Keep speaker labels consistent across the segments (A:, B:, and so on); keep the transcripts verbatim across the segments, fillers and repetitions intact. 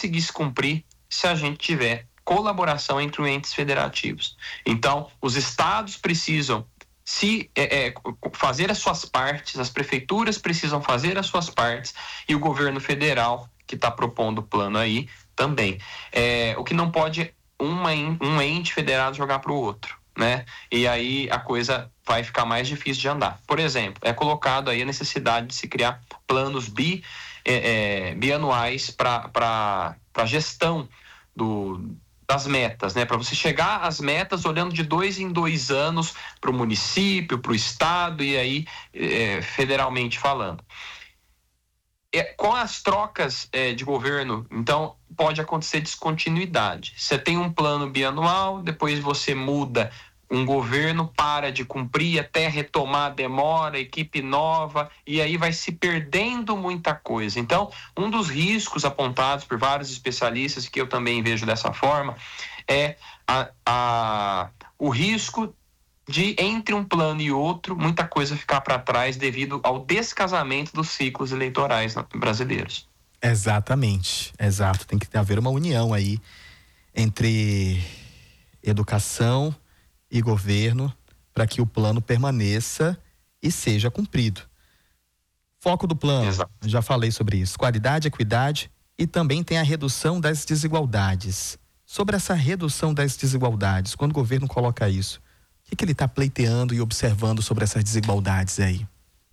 A: conseguir se cumprir se a gente tiver colaboração entre os entes federativos. Então, os estados precisam se é, é, fazer as suas partes, as prefeituras precisam fazer as suas partes e o governo federal, que está propondo o plano aí, também. É, o que não pode uma, um ente federado jogar para o outro, né? E aí a coisa vai ficar mais difícil de andar. Por exemplo, é colocado aí a necessidade de se criar planos bi, é, é, bianuais para a gestão do das metas, né? Para você chegar às metas olhando de dois em dois anos para o município, para o estado e aí é, federalmente falando. É, com as trocas é, de governo, então pode acontecer descontinuidade. Você tem um plano bianual, depois você muda um governo, para de cumprir, até retomar demora, equipe nova, e aí vai se perdendo muita coisa. Então, um dos riscos apontados por vários especialistas, que eu também vejo dessa forma, é a, a, o risco de, entre um plano e outro, muita coisa ficar para trás devido ao descasamento dos ciclos eleitorais brasileiros.
B: Exatamente, exato. Tem que haver uma união aí entre educação e governo para que o plano permaneça e seja cumprido. Foco do plano, exato. Já falei sobre isso, qualidade, equidade e também tem a redução das desigualdades. Sobre essa redução das desigualdades, quando o governo coloca isso, o que, que ele está pleiteando e observando sobre essas desigualdades aí?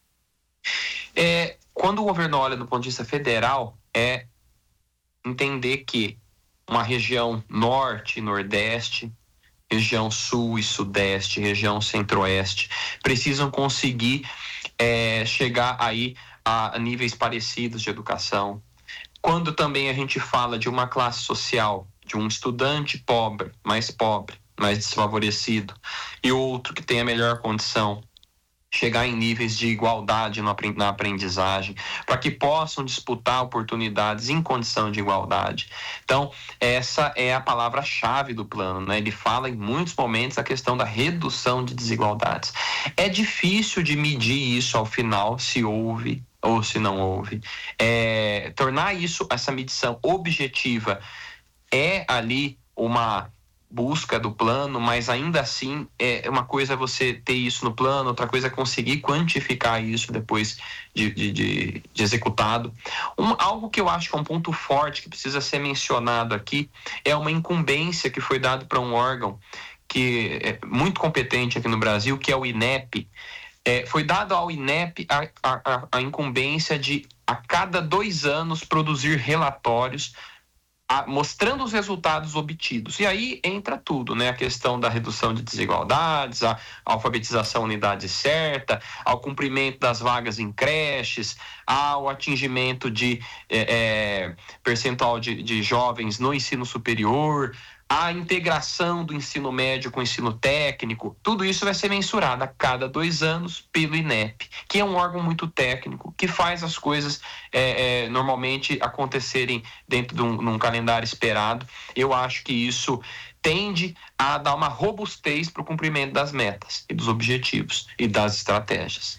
A: É, quando o governo olha do ponto de vista federal, é entender que uma região norte e nordeste, região sul e sudeste, região centro-oeste, precisam conseguir é, chegar aí a, a níveis parecidos de educação. Quando também a gente fala de uma classe social, de um estudante pobre, mais pobre, mais desfavorecido, e outro que tem a melhor condição, chegar em níveis de igualdade na aprendizagem, para que possam disputar oportunidades em condição de igualdade. Então, essa é a palavra-chave do plano, né? Ele fala em muitos momentos a questão da redução de desigualdades. É difícil de medir isso ao final, se houve ou se não houve. É, tornar isso, essa medição objetiva, é ali uma busca do plano, mas ainda assim é uma coisa você ter isso no plano, outra coisa é conseguir quantificar isso depois de, de, de, de executado. Um, algo que eu acho que é um ponto forte que precisa ser mencionado aqui é uma incumbência que foi dado para um órgão que é muito competente aqui no Brasil, que é o INEP. É, foi dado ao INEP a, a, a incumbência de a cada dois anos produzir relatórios mostrando os resultados obtidos. E aí entra tudo, né? A questão da redução de desigualdades, a alfabetização unidade certa, ao cumprimento das vagas em creches, ao atingimento de é, é, percentual de, de jovens no ensino superior, a integração do ensino médio com o ensino técnico. Tudo isso vai ser mensurado a cada dois anos pelo INEP, que é um órgão muito técnico, que faz as coisas é, é, normalmente acontecerem dentro de um, num calendário esperado. Eu acho que isso tende a dar uma robustez para o cumprimento das metas e dos objetivos e das estratégias.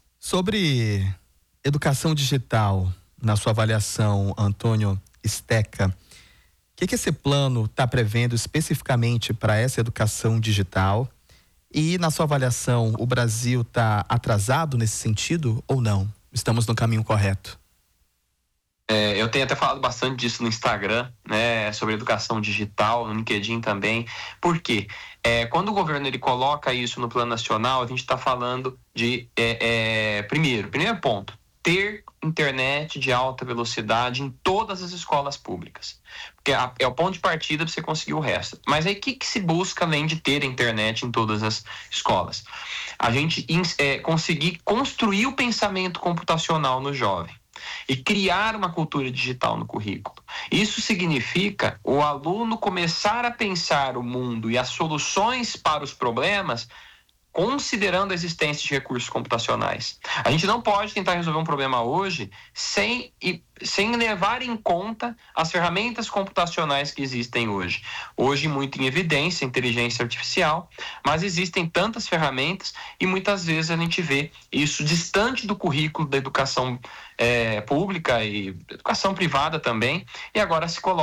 B: Sobre educação digital, na sua avaliação, Antônio Steca, o que, que esse plano está prevendo especificamente para essa educação digital? E, na sua avaliação, o Brasil está atrasado nesse sentido ou não? Estamos no caminho correto?
A: É, eu tenho até falado bastante disso no Instagram, né, sobre educação digital, no LinkedIn também. Por quê? É, quando o governo ele coloca isso no plano nacional, a gente está falando de, é, é, primeiro, primeiro ponto, ter internet de alta velocidade em todas as escolas públicas. Porque é o ponto de partida para você conseguir o resto. Mas aí o que, que se busca além de ter internet em todas as escolas? A gente é, conseguir construir o pensamento computacional no jovem e criar uma cultura digital no currículo. Isso significa o aluno começar a pensar o mundo e as soluções para os problemas considerando a existência de recursos computacionais. A gente não pode tentar resolver um problema hoje sem, sem levar em conta as ferramentas computacionais que existem hoje. Hoje, muito em evidência, inteligência artificial, mas existem tantas ferramentas e muitas vezes a gente vê isso distante do currículo da educação é, pública e educação privada também, e agora se coloca